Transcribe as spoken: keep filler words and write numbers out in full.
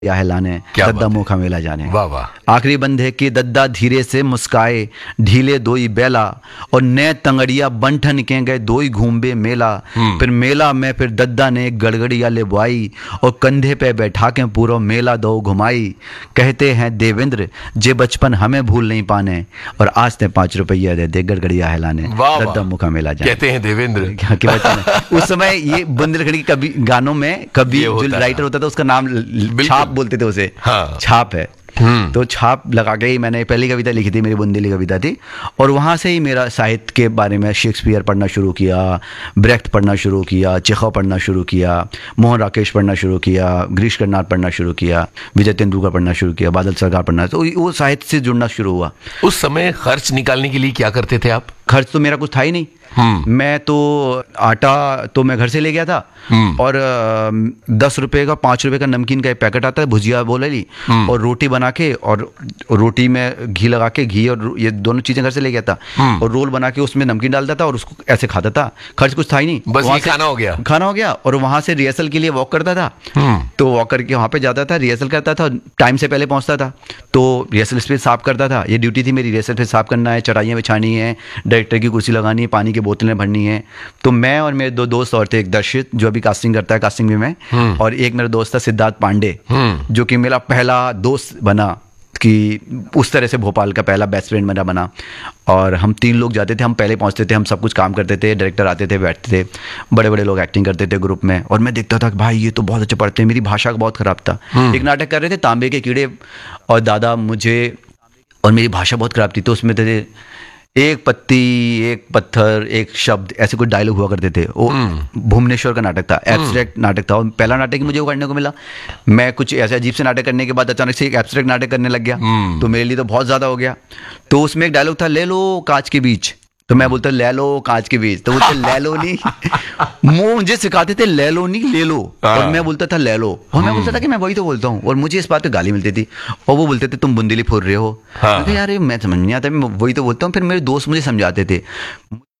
या है लाने, दद्दा मुखा मेला जाने। वाह वाह। आखिरी बंधे की दद्दा धीरे से मुस्काए, ढीले दोई बेला, और नए तंगड़िया बंठन के गए दोई घूमबे मेला। फिर मेला में फिर दद्दा ने गड़गड़िया ले बुआई, और कंधे पे बैठा के पूरा मेला दो घुमाई। कहते हैं देवेंद्र जे बचपन हमें भूल नहीं पाने, और आज ते पांच रुपया दे दे गड़गड़िया है लाने, दद्दा मुखा मेला जाने। कहते हैं देवेंद्र क्या बचपन उस समय ये बुंदेलखंड की कभी गानों में कभी जो राइटर होता था उसका नाम छाप बोलते थे उसे। हाँ। छाप है। तो छाप लगा के ही मैंने पहली कविता लिखी थी, मेरी बुंदेली कविता थी, और वहाँ से ही मेरा साहित्य के बारे में शेक्सपियर पढ़ना शुरू किया, ब्रेख्त पढ़ना शुरू किया, चेखव पढ़ना शुरू किया, मोहन राकेश पढ़ना शुरू किया, गिरीश कर्नाड पढ़ना शुरू किया, विजय तेंदुलकर पढ़ना शुरू किया, बादल सरकार पढ़ना, तो वो साहित्य से जुड़ना शुरू हुआ। उस समय खर्च निकालने के लिए क्या करते थे आप? खर्च तो मेरा कुछ था ही नहीं। मैं तो आटा तो मैं घर से ले गया था, और दस रुपए का पाँच रुपए का नमकीन का एक पैकेट आता है, भुजिया बोले ली, और रोटी बना के, और रोटी में घी लगा के, घी और ये दोनों चीजें घर से ले गया था, और रोल बना के उसमें नमकीन डालता था और उसको ऐसे खाता था। खर्च कुछ था ही नहीं, बस ये खाना हो गया। खाना हो गया। और वहां से रिहर्सल के लिए वॉक करता था, तो वॉक करके वहां पे जाता था, रिहर्सल करता था, टाइम से पहले पहुंचता था, तो रिहर्सल स्पेस साफ करता था। ये ड्यूटी थी मेरी, रिहर्सल स्पेस साफ करना है, चटाइयाँ बिछानी है, डायरेक्टर की कुर्सी लगानी है, पानी की बोतलें भरनी है। तो मैं और मेरे दो दोस्त और थे, एक दर्शित जो अभी कास्टिंग करता है, कास्टिंग में मैं, और एक मेरा दोस्त था सिद्धार्थ पांडे, जो कि मेरा पहला दोस्त बना, कि उस तरह से भोपाल का पहला बेस्ट फ्रेंड मेरा बना। और हम तीन लोग जाते थे, हम पहले पहुंचते थे, हम सब कुछ काम करते थे, डायरेक्टर आते थे, बैठते थे, बड़े बड़े लोग एक्टिंग करते थे ग्रुप में, और मैं देखता था कि भाई ये तो बहुत अच्छे पढ़ते हैं। मेरी भाषा बहुत खराब था। एक नाटक कर रहे थे तांबे के कीड़े, और दादा मुझे, और मेरी भाषा बहुत खराब थी, तो उसमें थे एक पत्ती, एक पत्थर, एक शब्द, ऐसे कुछ डायलॉग हुआ करते थे। वो भुवनेश्वर का नाटक था, एब्स्ट्रैक्ट नाटक था, और पहला नाटक ही मुझे वो करने को मिला। मैं कुछ ऐसे अजीब से नाटक करने के बाद अचानक से एक एब्स्ट्रैक्ट नाटक करने लग गया, तो मेरे लिए तो बहुत ज्यादा हो गया। तो उसमें एक डायलॉग था, ले लो कांच के बीच, तो मैं बोलता ले लो कांच के बीच, तो बोलते ले लो नहीं, वो मुझे सिखाते थे ले लो नहीं ले लो, और मैं बोलता था ले लो, और मैं बोलता था कि मैं वही तो बोलता हूँ, और मुझे इस बात पे गाली मिलती थी, और वो बोलते थे तुम बुंदेली फोड़ रहे हो। हाँ। यार मैं समझ नहीं आता, मैं वही तो बोलता हूँ। फिर मेरे दोस्त मुझे समझाते थे।